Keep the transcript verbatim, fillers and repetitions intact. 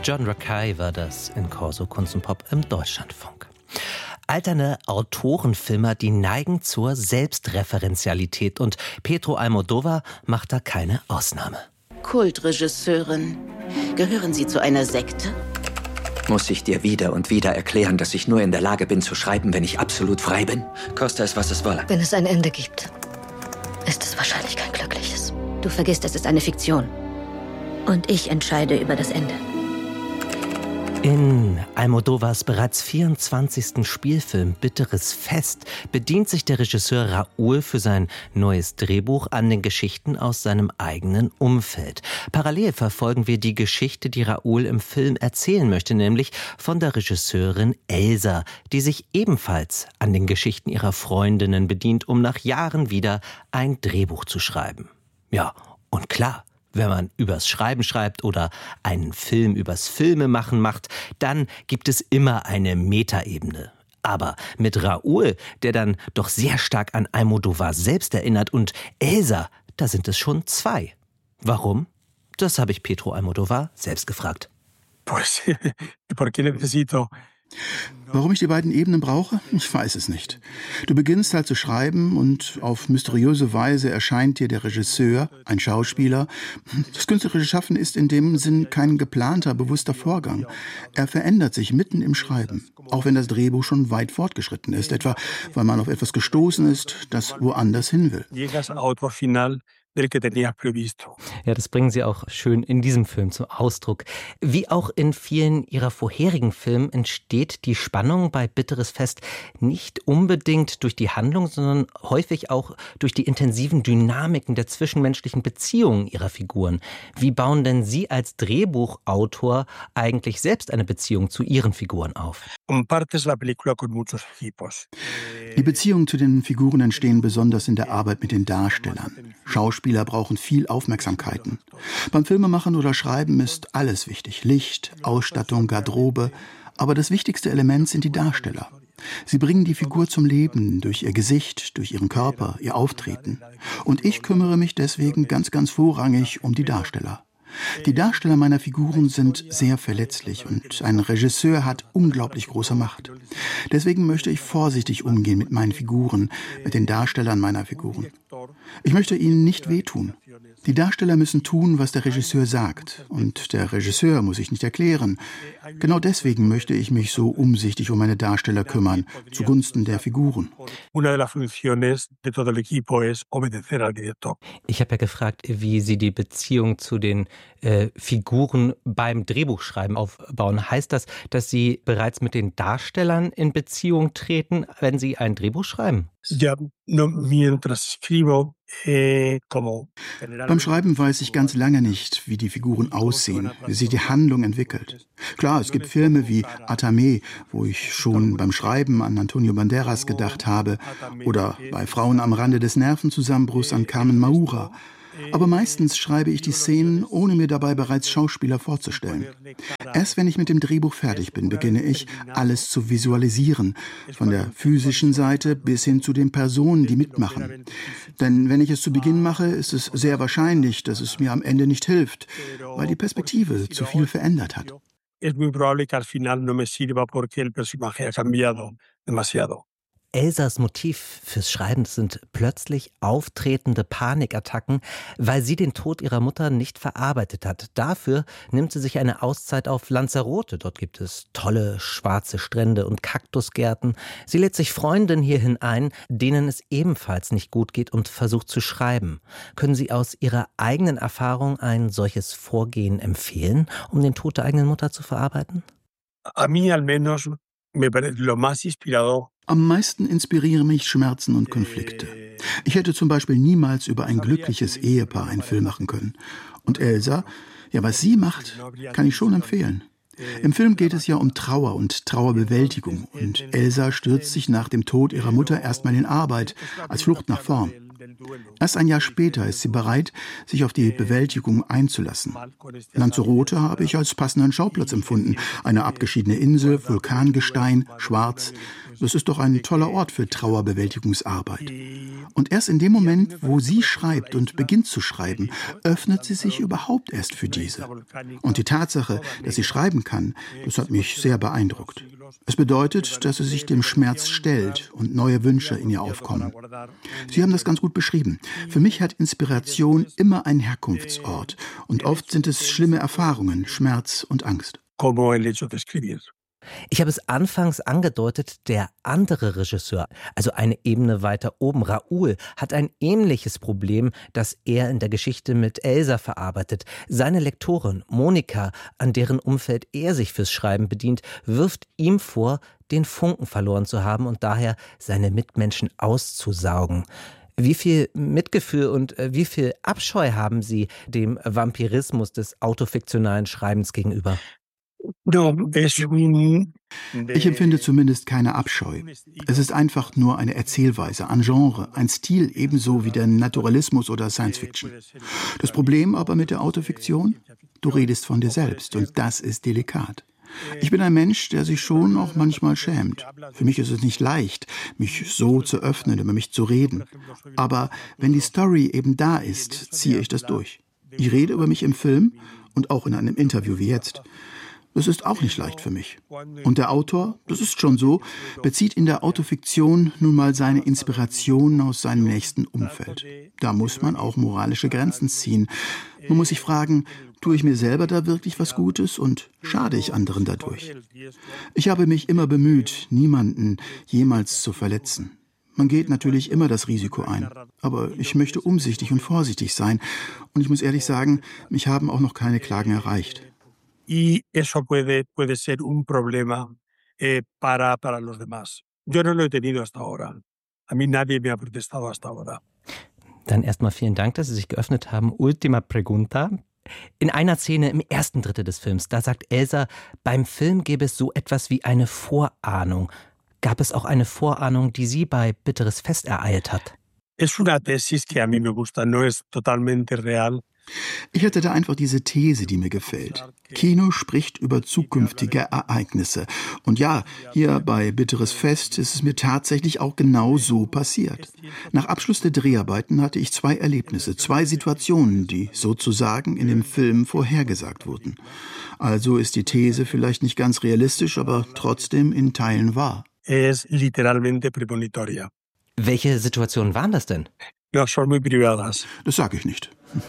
John Rakei war das in Corso Kunst und Pop im Deutschlandfunk. Alterne Autorenfilmer, die neigen zur Selbstreferenzialität und Pedro Almodóvar macht da keine Ausnahme. Kultregisseurin, gehören Sie zu einer Sekte? Muss ich dir wieder und wieder erklären, dass ich nur in der Lage bin zu schreiben, wenn ich absolut frei bin? Koste es, was es wolle. Wenn es ein Ende gibt, ist es wahrscheinlich kein glückliches. Du vergisst, es ist eine Fiktion. Und ich entscheide über das Ende. In Almodóvars bereits vierundzwanzigsten Spielfilm Bitteres Fest bedient sich der Regisseur Raúl für sein neues Drehbuch an den Geschichten aus seinem eigenen Umfeld. Parallel verfolgen wir die Geschichte, die Raúl im Film erzählen möchte, nämlich von der Regisseurin Elsa, die sich ebenfalls an den Geschichten ihrer Freundinnen bedient, um nach Jahren wieder ein Drehbuch zu schreiben. Ja, und klar, wenn man übers Schreiben schreibt oder einen Film übers Filmemachen macht, dann gibt es immer eine Metaebene. Aber mit Raúl, der dann doch sehr stark an Almodóvar selbst erinnert, und Elsa, da sind es schon zwei. Warum? Das habe ich Pedro Almodóvar selbst gefragt. Pues, ¿por qué necesito? Warum ich die beiden Ebenen brauche? Ich weiß es nicht. Du beginnst halt zu schreiben und auf mysteriöse Weise erscheint dir der Regisseur, ein Schauspieler. Das künstlerische Schaffen ist in dem Sinn kein geplanter, bewusster Vorgang. Er verändert sich mitten im Schreiben, auch wenn das Drehbuch schon weit fortgeschritten ist, etwa weil man auf etwas gestoßen ist, das woanders hin will. Ja, das bringen Sie auch schön in diesem Film zum Ausdruck. Wie auch in vielen Ihrer vorherigen Filmen entsteht die Spannung bei Bitteres Fest nicht unbedingt durch die Handlung, sondern häufig auch durch die intensiven Dynamiken der zwischenmenschlichen Beziehungen Ihrer Figuren. Wie bauen denn Sie als Drehbuchautor eigentlich selbst eine Beziehung zu Ihren Figuren auf? Die Beziehungen zu den Figuren entstehen besonders in der Arbeit mit den Darstellern. Schauspieler brauchen viel Aufmerksamkeiten. Beim Filmemachen oder Schreiben ist alles wichtig. Licht, Ausstattung, Garderobe. Aber das wichtigste Element sind die Darsteller. Sie bringen die Figur zum Leben durch ihr Gesicht, durch ihren Körper, ihr Auftreten. Und ich kümmere mich deswegen ganz, ganz vorrangig um die Darsteller. Die Darsteller meiner Figuren sind sehr verletzlich und ein Regisseur hat unglaublich große Macht. Deswegen möchte ich vorsichtig umgehen mit meinen Figuren, mit den Darstellern meiner Figuren. Ich möchte ihnen nicht wehtun. Die Darsteller müssen tun, was der Regisseur sagt. Und der Regisseur muss sich nicht erklären. Genau deswegen möchte ich mich so umsichtig um meine Darsteller kümmern, zugunsten der Figuren. Ich habe ja gefragt, wie Sie die Beziehung zu den äh, Figuren beim Drehbuchschreiben aufbauen. Heißt das, dass Sie bereits mit den Darstellern in Beziehung treten, wenn Sie ein Drehbuch schreiben? Beim Schreiben weiß ich ganz lange nicht, wie die Figuren aussehen, wie sich die Handlung entwickelt. Klar, es gibt Filme wie Atame, wo ich schon beim Schreiben an Antonio Banderas gedacht habe, oder bei Frauen am Rande des Nervenzusammenbruchs an Carmen Maura. Aber meistens schreibe ich die Szenen, ohne mir dabei bereits Schauspieler vorzustellen. Erst wenn ich mit dem Drehbuch fertig bin, beginne ich, alles zu visualisieren, von der physischen Seite bis hin zu den Personen, die mitmachen. Denn wenn ich es zu Beginn mache, ist es sehr wahrscheinlich, dass es mir am Ende nicht hilft, weil die Perspektive zu viel verändert hat. Es muy probable que al final no me sirva porque el personaje ha cambiado demasiado. Elsas Motiv fürs Schreiben sind plötzlich auftretende Panikattacken, weil sie den Tod ihrer Mutter nicht verarbeitet hat. Dafür nimmt sie sich eine Auszeit auf Lanzarote. Dort gibt es tolle schwarze Strände und Kaktusgärten. Sie lädt sich Freundinnen hierhin ein, denen es ebenfalls nicht gut geht, und versucht zu schreiben. Können Sie aus Ihrer eigenen Erfahrung ein solches Vorgehen empfehlen, um den Tod der eigenen Mutter zu verarbeiten? A mí al menos me parece lo más inspirador. Am meisten inspirieren mich Schmerzen und Konflikte. Ich hätte zum Beispiel niemals über ein glückliches Ehepaar einen Film machen können. Und Elsa, ja, was sie macht, kann ich schon empfehlen. Im Film geht es ja um Trauer und Trauerbewältigung. Und Elsa stürzt sich nach dem Tod ihrer Mutter erstmal in Arbeit, als Flucht nach vorn. Erst ein Jahr später ist sie bereit, sich auf die Bewältigung einzulassen. Lanzarote habe ich als passenden Schauplatz empfunden. Eine abgeschiedene Insel, Vulkangestein, schwarz. Das ist doch ein toller Ort für Trauerbewältigungsarbeit. Und erst in dem Moment, wo sie schreibt und beginnt zu schreiben, öffnet sie sich überhaupt erst für diese. Und die Tatsache, dass sie schreiben kann, das hat mich sehr beeindruckt. Es bedeutet, dass sie sich dem Schmerz stellt und neue Wünsche in ihr aufkommen. Sie haben das ganz gut beschrieben. Für mich hat Inspiration immer einen Herkunftsort. Und oft sind es schlimme Erfahrungen, Schmerz und Angst. Ich habe es anfangs angedeutet, der andere Regisseur, also eine Ebene weiter oben, Raúl, hat ein ähnliches Problem, das er in der Geschichte mit Elsa verarbeitet. Seine Lektorin, Monika, an deren Umfeld er sich fürs Schreiben bedient, wirft ihm vor, den Funken verloren zu haben und daher seine Mitmenschen auszusaugen. Wie viel Mitgefühl und wie viel Abscheu haben Sie dem Vampirismus des autofiktionalen Schreibens gegenüber? Ich empfinde zumindest keine Abscheu. Es ist einfach nur eine Erzählweise, ein Genre, ein Stil, ebenso wie der Naturalismus oder Science Fiction. Das Problem aber mit der Autofiktion? Du redest von dir selbst und das ist delikat. Ich bin ein Mensch, der sich schon auch manchmal schämt. Für mich ist es nicht leicht, mich so zu öffnen, über mich zu reden. Aber wenn die Story eben da ist, ziehe ich das durch. Ich rede über mich im Film und auch in einem Interview wie jetzt. Das ist auch nicht leicht für mich. Und der Autor, das ist schon so, bezieht in der Autofiktion nun mal seine Inspiration aus seinem nächsten Umfeld. Da muss man auch moralische Grenzen ziehen. Man muss sich fragen, tue ich mir selber da wirklich was Gutes und schade ich anderen dadurch? Ich habe mich immer bemüht, niemanden jemals zu verletzen. Man geht natürlich immer das Risiko ein. Aber ich möchte umsichtig und vorsichtig sein. Und ich muss ehrlich sagen, mich haben auch noch keine Klagen erreicht. Y eso puede, puede ser un problema eh, para, para los demás. Yo no lo he tenido hasta ahora. A mí nadie me ha protestado hasta ahora. Dann erstmal vielen Dank, dass Sie sich geöffnet haben. Ultima Pregunta. In einer Szene im ersten Drittel des Films, da sagt Elsa, beim Film gäbe es so etwas wie eine Vorahnung. Gab es auch eine Vorahnung, die Sie bei Bitteres Fest ereilt hat? Es una tesis que a mí me gusta, no es totalmente real. Ich hatte da einfach diese These, die mir gefällt. Kino spricht über zukünftige Ereignisse. Und ja, hier bei Bitteres Fest ist es mir tatsächlich auch genau so passiert. Nach Abschluss der Dreharbeiten hatte ich zwei Erlebnisse, zwei Situationen, die sozusagen in dem Film vorhergesagt wurden. Also ist die These vielleicht nicht ganz realistisch, aber trotzdem in Teilen wahr. Es literalmente premonitoria. Welche Situationen waren das denn? No, son muy privadas. Das sage ich nicht.